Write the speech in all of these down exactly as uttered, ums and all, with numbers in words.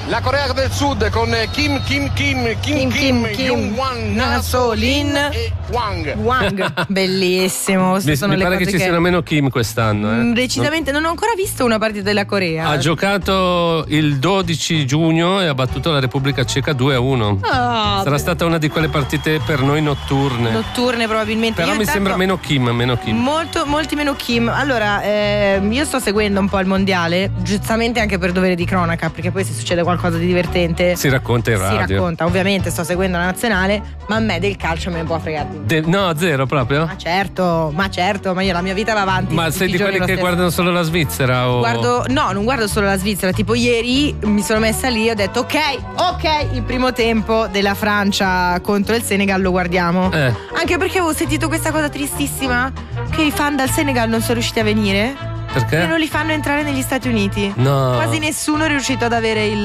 La Corea del Sud con Kim Kim Kim Kim Kim, Kim Jong-un, Nasolin e Wang. Wang, bellissimo. Mi, sono mi le pare cose che ci che... siano meno Kim quest'anno. Eh? Decisamente, non ho ancora visto una partita della Corea. Ha giocato il dodici giugno e ha battuto la Repubblica Ceca due a uno. Oh, Sarà stata una di quelle partite per noi notturne. Notturne probabilmente. Però io mi intanto... sembra meno Kim, meno Kim. Molto, molti meno Kim. Allora, eh, io sto seguendo un po' il mondiale, giustamente anche per dovere di cronaca, perché poi se succede qualcosa di divertente si racconta in radio. Si racconta, ovviamente sto seguendo la nazionale, ma a me del calcio me ne può fregare. De- no, zero proprio? Ma certo, ma certo, ma io la mia vita va avanti. Ma sei di quelli che stesso. guardano solo la Svizzera? O... Guardo, no, non guardo solo la Svizzera. Tipo ieri mi sono messa lì e ho detto ok, ok, il primo tempo della Francia contro il Senegal lo guardiamo. Eh. Anche perché avevo sentito questa cosa tristissima, che i fan dal Senegal non sono riusciti a venire. Perché? E non li fanno entrare negli Stati Uniti. No. Quasi nessuno è riuscito ad avere il.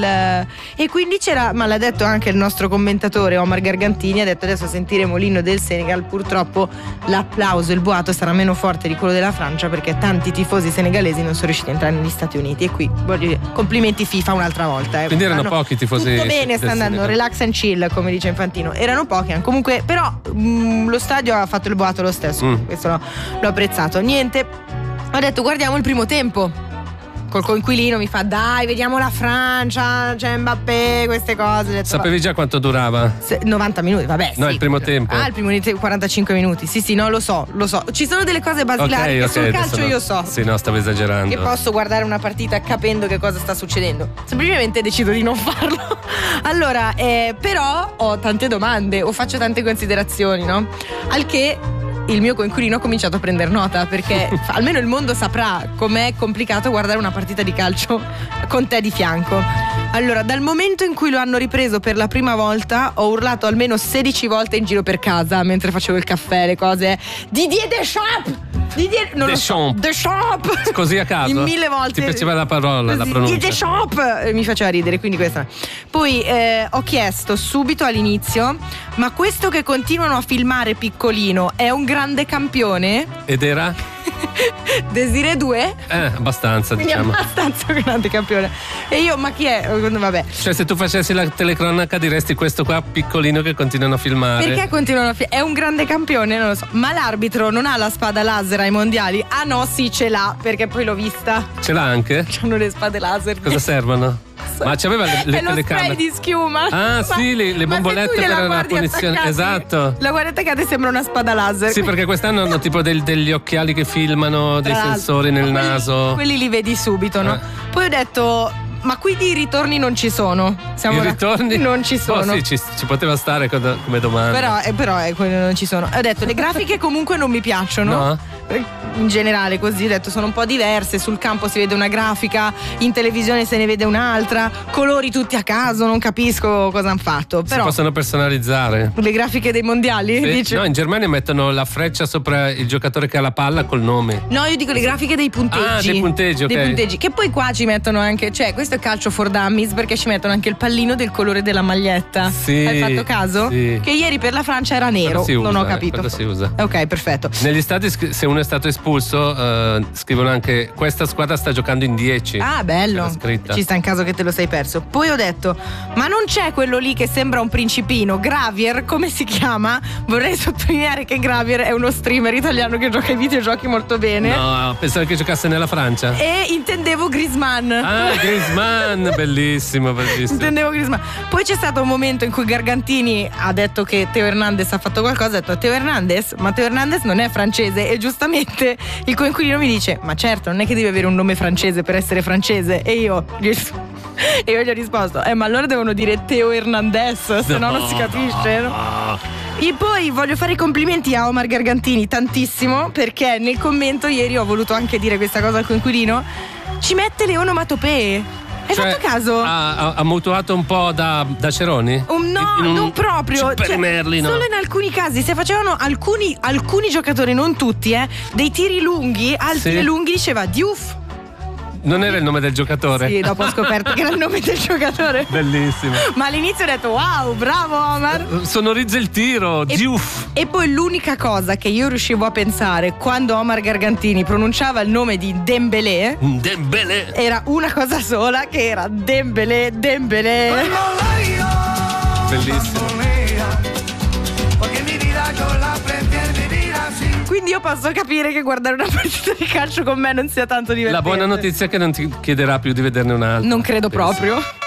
E quindi c'era, ma l'ha detto anche il nostro commentatore Omar Gargantini, ha detto adesso sentiremo l'inno del Senegal, purtroppo l'applauso, il boato sarà meno forte di quello della Francia perché tanti tifosi senegalesi non sono riusciti a entrare negli Stati Uniti. E qui voglio dire, complimenti FIFA un'altra volta. Eh. Quindi erano Fanno pochi tifosi. Tutto bene, sta andando, Senegal. Relax and chill, come dice Infantino. Erano pochi, comunque, però mh, lo stadio ha fatto il boato lo stesso. Mm. Questo l'ho, l'ho apprezzato. Niente. Ho detto guardiamo il primo tempo. Col coinquilino mi fa dai vediamo la Francia, c'è Mbappé, queste cose. Detto, sapevi già quanto durava? Se, novanta minuti, vabbè. No, sì. il primo tempo. Ah, il primo tempo quarantacinque minuti. Sì, sì, no, lo so, lo so. Ci sono delle cose basilari okay, che okay, sul calcio no. io so. Sì, no, stavo esagerando. Che posso guardare una partita capendo che cosa sta succedendo. Semplicemente decido di non farlo. Allora, eh, però ho tante domande o faccio tante considerazioni, no? Al che il mio coinquilino ha cominciato a prendere nota perché almeno il mondo saprà com'è complicato guardare una partita di calcio con te di fianco. Allora, dal momento in cui lo hanno ripreso per la prima volta ho urlato almeno sedici volte in giro per casa mentre facevo il caffè, le cose. Didier Deschamps! Didier, non Deschamps. Lo so. Deschamps! Così a caso? In mille volte. Ti piaceva la parola, così, la pronuncia? Didier Deschamps! Mi faceva ridere, quindi questa. Poi eh, ho chiesto subito all'inizio, ma questo che continuano a filmare piccolino è un grande campione? Ed era? Desiree due? Eh, abbastanza, quindi diciamo. abbastanza grande campione. E io, ma chi è? Vabbè. Cioè, se tu facessi la telecronaca diresti questo qua piccolino che continuano a filmare. Perché continuano a filmare? È un grande campione, non lo so. Ma l'arbitro non ha la spada laser ai mondiali? Ah no, sì, ce l'ha, perché poi l'ho vista. Ce l'ha anche? C'hanno le spade laser. Cosa servono? Ma c'aveva le, le è lo telecamere spray di schiuma. Ah ma, sì, le, le bombolette per la punizione. Esatto. La guarda attaccata sembra una spada laser. Sì, perché quest'anno hanno tipo del, degli occhiali che filmano, dei sensori nel quelli, naso. Quelli li vedi subito, no? Eh. Poi ho detto, ma quindi i ritorni non ci sono. Siamo I ritorni? Non ci sono. Oh, sì, ci, ci poteva stare come domanda. Però, eh, però eh, non ci sono. Ho detto, le grafiche comunque non mi piacciono. No? In generale così, ho detto, sono un po' diverse. Sul campo si vede una grafica, in televisione se ne vede un'altra, colori tutti a caso, non capisco cosa hanno fatto. Però si possono personalizzare. Le grafiche dei mondiali? Sì. Dici? No, in Germania mettono la freccia sopra il giocatore che ha la palla col nome. No, io dico le grafiche dei punteggi. Ah, dei punteggi, ok. Dei punteggi, che poi qua ci mettono anche, cioè questo è calcio for dummies, perché ci mettono anche il pallino del colore della maglietta. Sì. Hai fatto caso? Sì. Che ieri per la Francia era nero, si usa, non ho capito. Cosa si usa? Ok, perfetto. Negli stati, se uno è stato espulso, uh, scrivono anche questa squadra sta giocando in dieci. Ah, bello. Ci sta in caso che te lo sei perso. Poi ho detto, ma non c'è quello lì che sembra un principino, Gravier, come si chiama? Vorrei sottolineare che Gravier è uno streamer italiano che gioca ai videogiochi molto bene. No, pensavo che giocasse nella Francia. E intendevo Griezmann. Ah, Griezmann, bellissimo, bellissimo. Intendevo Griezmann. Poi c'è stato un momento in cui Gargantini ha detto che Teo Hernandez ha fatto qualcosa. Ha detto, Teo Hernandez? Ma Teo Hernandez non è francese. E giustamente il coinquilino mi dice, ma certo, non è che devi avere un nome francese per essere francese. E io e io gli ho risposto, eh ma allora devono dire Teo Hernandez, se no, no non si capisce, no? No. E poi voglio fare i complimenti a Omar Gargantini tantissimo, perché nel commento ieri ho voluto anche dire questa cosa al coinquilino, ci mette le onomatopee. Hai cioè, fatto caso? Ha, ha mutuato un po' da, da Ceroni? Um, no, un, non proprio. Cioè, Merli, no. Solo in alcuni casi. Se facevano alcuni, alcuni giocatori, non tutti, eh, dei tiri lunghi, altri sì. lunghi diceva Diouf. Non era il nome del giocatore? Sì, dopo ho scoperto che era il nome del giocatore. Bellissimo. Ma all'inizio ho detto wow, bravo Omar. Sonorizza il tiro, E, Diouf. e poi l'unica cosa che io riuscivo a pensare quando Omar Gargantini pronunciava il nome di Dembélé Dembélé. era una cosa sola, che era Dembélé, Dembélé. Bellissimo. Quindi io posso capire che guardare una partita di calcio con me non sia tanto divertente. La buona notizia è che non ti chiederà più di vederne un'altra. Non credo Penso. proprio.